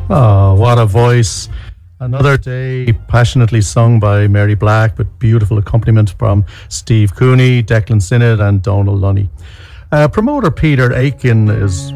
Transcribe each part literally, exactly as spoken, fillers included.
Oh, what a voice. Another Day, passionately sung by Mary Black, with beautiful accompaniment from Steve Cooney, Declan Sinnott and Donal Lunny. Uh, promoter Peter Aiken is,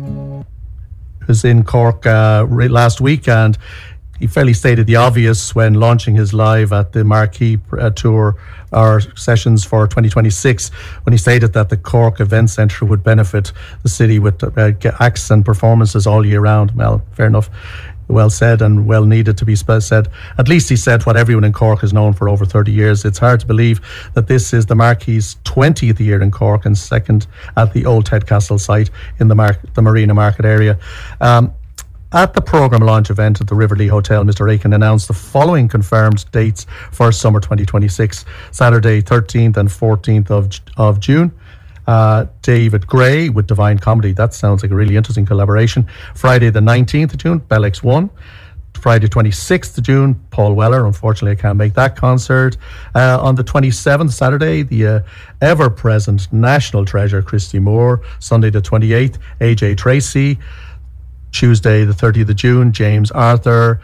is in Cork uh, last week, and he fairly stated the obvious when launching his Live at the Marquee uh, Tour or sessions for twenty twenty-six, when he stated that the Cork Event Centre would benefit the city with uh, acts and performances all year round. Well, fair enough. Well said and well needed to be said. At least he said what everyone in Cork has known for over thirty years. It's hard to believe that this is the Marquee's twentieth year in Cork and second at the Old Tedcastle site in the, Mar- the Marina Market area. Um, At the programme launch event at the Riverlea Hotel, Mister Aiken announced the following confirmed dates for summer twenty twenty-six. Saturday, thirteenth and fourteenth of, of June. Uh, David Gray with Divine Comedy. That sounds like a really interesting collaboration. Friday the nineteenth of June, Bell X one. Friday twenty-sixth of June, Paul Weller. Unfortunately, I can't make that concert. Uh, on the twenty-seventh, Saturday, the uh, ever-present national treasure, Christy Moore. Sunday the twenty-eighth, A J Tracy. Tuesday the thirtieth of June, James Arthur.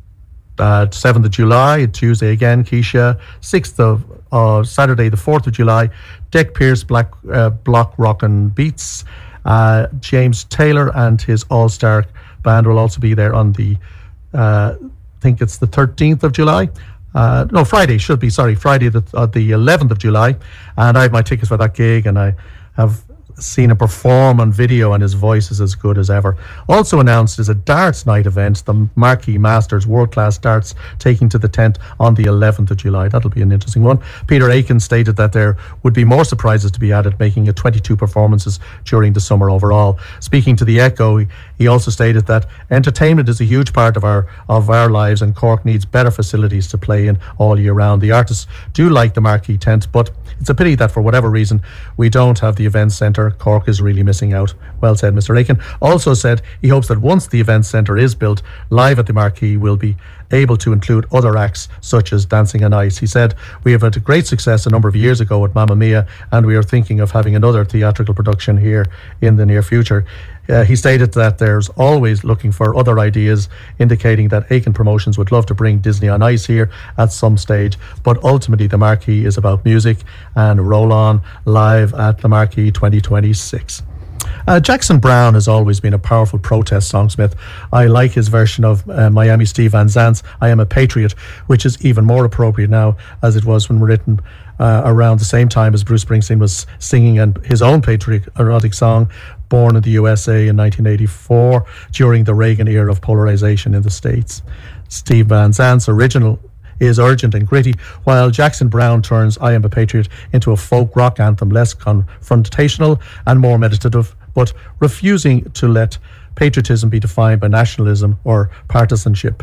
Uh, seventh of July, Tuesday again, Keisha. sixth of uh, Saturday the fourth of July, Dick Pierce, Black uh, Block Rockin' Beats. Uh, James Taylor and his all-star band will also be there on the, uh, I think it's the thirteenth of July. Uh, no, Friday should be, sorry, Friday the, uh, the eleventh of July. And I have my tickets for that gig, and I have seen him perform on video, and his voice is as good as ever. Also announced is a darts night event, the Marquee Masters World Class Darts, taking to the tent on the eleventh of July. That'll be an interesting one. Peter Aiken stated that there would be more surprises to be added, making it twenty-two performances during the summer overall. Speaking to the Echo, he, he also stated that entertainment is a huge part of our of our lives, and Cork needs better facilities to play in all year round. The artists do like the Marquee tent, but it's a pity that for whatever reason we don't have the event centre. Cork is really missing out. Well said, Mister Aiken. Also said he hopes that once the event centre is built, Live at the Marquee will be able to include other acts such as Dancing on Ice. He said, "We have had a great success a number of years ago at Mamma Mia, and we are thinking of having another theatrical production here in the near future." Uh, he stated that there's always looking for other ideas, indicating that Aiken Promotions would love to bring Disney on Ice here at some stage, but ultimately the Marquee is about music, and roll on Live at the Marquee twenty twenty-six. Uh, Jackson Browne has always been a powerful protest songsmith. I like his version of uh, Miami Steve Van Zandt's I Am a Patriot, which is even more appropriate now as it was when written uh, around the same time as Bruce Springsteen was singing and his own patriotic song, Born in the U S A in nineteen eighty-four, during the Reagan era of polarization in the States. Steve Van Zandt's original is urgent and gritty, while Jackson Browne turns I Am a Patriot into a folk rock anthem, less confrontational and more meditative, but refusing to let patriotism be defined by nationalism or partisanship.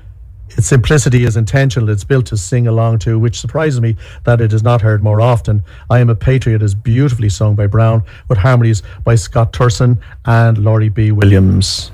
Its simplicity is intentional. It's built to sing along to, which surprises me that it is not heard more often. I Am a Patriot is beautifully sung by Browne, with harmonies by Scott Turson and Laurie B. Williams.